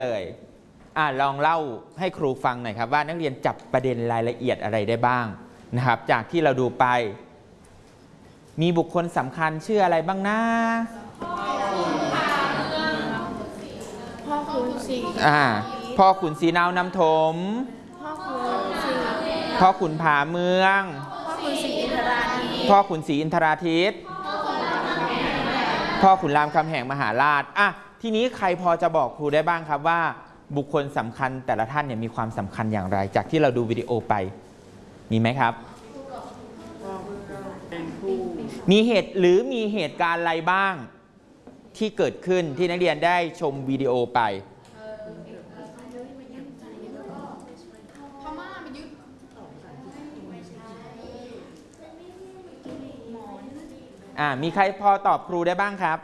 เลยลองเล่าให้ครูฟังหน่อยครับว่านักเรียนจับประเด็นรายละเอียดอะไรได้บ้างนะครับจากที่เราดูไปมีบุคคลสำคัญชื่ออะไรบ้างนะพ่อขุนศรีพ่อขุนศรีนาวนำถมพ่อขุนผาเมืองพ่อขุนศรีอินทราทิตพ่อขุนรามคำแหงมหาราชทีนี้ใครพอจะบอกครูได้บ้างครับว่าบุคคลสำคัญแต่ละท่านเนี่ยมีความสำคัญอย่างไรจากที่เราดูวิดีโอไปมีไหมครับมีเหตุการณ์อะไรบ้างที่เกิดขึ้นที่นักเรียนได้ชมวิดีโอไปมีใครพอตอบครูได้บ้างครับ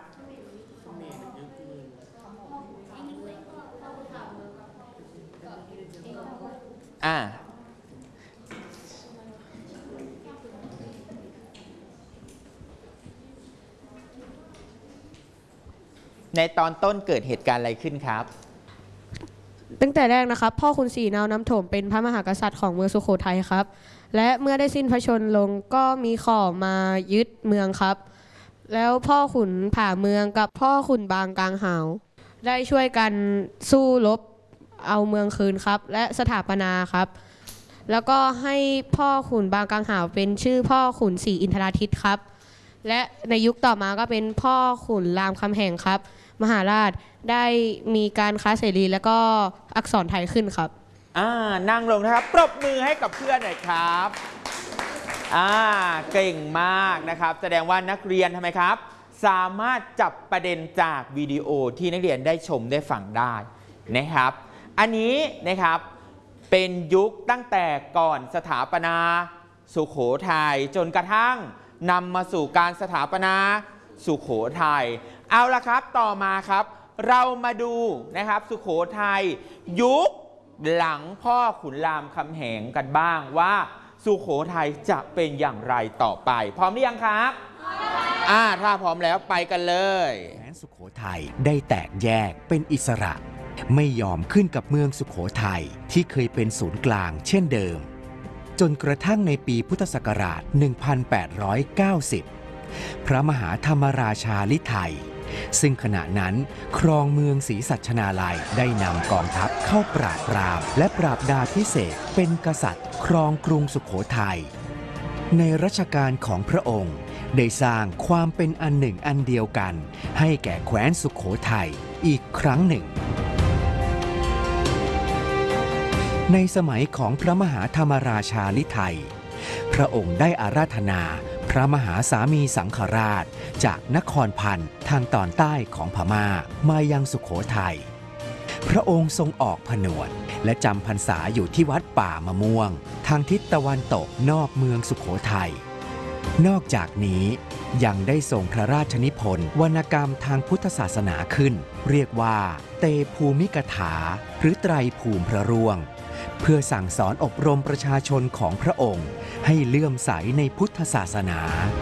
ในตอนต้นเกิดเหตุการณ์อะไรขึ้นครับตั้งแต่แรกนะครับพ่อขุนศรีนาวน้ำถมเป็นพระมหากษัตริย์ของเมืองสุโขทัยครับและเมื่อได้สิ้นพระชนม์ลงก็มีข่อมายึดเมืองครับแล้วพ่อขุนผาเมืองกับพ่อขุนบางกลางหาวได้ช่วยกันสู้รบเอาเมืองคืนครับและสถาปนาครับแล้วก็ให้พ่อขุนบางกลางหาวเป็นชื่อพ่อขุนศรีอินทราทิตครับและในยุคต่อมาก็เป็นพ่อขุนรามคำแหงครับมหาราชได้มีการค้าเสรีและก็อักษรไทยขึ้นครับนั่งลงนะครับปรบมือให้กับเพื่อนหน่อยครับเก่งมากนะครับแสดงว่านักเรียนทำไมครับสามารถจับประเด็นจากวิดีโอที่นักเรียนได้ชมได้ฟังได้นะครับอันนี้นะครับเป็นยุคตั้งแต่ก่อนสถาปนาสุโขทัยจนกระทั่งนำมาสู่การสถาปนาสุโขทัยเอาละครับต่อมาครับเรามาดูนะครับสุโขทัยยุคหลังพ่อขุนรามคำแหงกันบ้างว่าสุโขทัยจะเป็นอย่างไรต่อไปพร้อมหรือยังครับถ้าพร้อมแล้วไปกันเลยแม้สุโขทัยได้แตกแยกเป็นอิสระไม่ยอมขึ้นกับเมืองสุโขทัยที่เคยเป็นศูนย์กลางเช่นเดิมจนกระทั่งในปีพุทธศักราช 1890 พระมหาธรรมราชาลิไทยซึ่งขณะนั้นครองเมืองศรีสัชนาลัยได้นำกองทัพเข้าปราบปรามและปราบดาภิเษกเป็นกษัตริย์ครองกรุงสุโขทัยในรัชกาลของพระองค์ได้สร้างความเป็นอันหนึ่งอันเดียวกันให้แก่แคว้นสุโขทัยอีกครั้งหนึ่งในสมัยของพระมหาธรรมราชาลิไทยพระองค์ได้อาราธนาพระมหาสามีสังฆราชจากนครพันธ์ทางตอนใต้ของพม่ามายังสุโขทัยพระองค์ทรงออกผนวดและจำพรรษาอยู่ที่วัดป่ามะม่วงทางทิศตะวันตกนอกเมืองสุโขทัยนอกจากนี้ยังได้ทรงพระราชนิพนธ์วรรณกรรมทางพุทธศาสนาขึ้นเรียกว่าเตภูมิกถาหรือไตรภูมิพระร่วงเพื่อสั่งสอนอบรมประชาชนของพระองค์ให้เลื่อมใสในพุทธศาสนา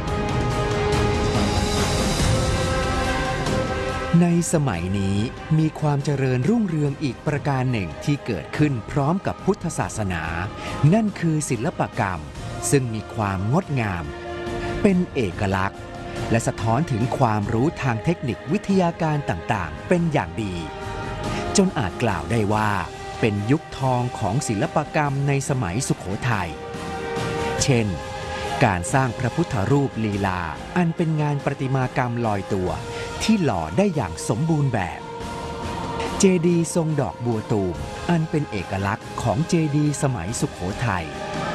ในสมัยนี้มีความเจริญรุ่งเรืองอีกประการหนึ่งที่เกิดขึ้นพร้อมกับพุทธศาสนานั่นคือศิลปกรรมซึ่งมีความงดงามเป็นเอกลักษณ์และสะท้อนถึงความรู้ทางเทคนิควิทยาการต่างๆเป็นอย่างดีจนอาจกล่าวได้ว่าเป็นยุคทองของศิลปกรรมในสมัยสุโขทัยเช่นการสร้างพระพุทธรูปลีลาอันเป็นงานประติมากรรมลอยตัวที่หล่อได้อย่างสมบูรณ์แบบเจดีย์ทรงดอกบัวตูมอันเป็นเอกลักษณ์ของเจดีย์สมัยสุโขทัย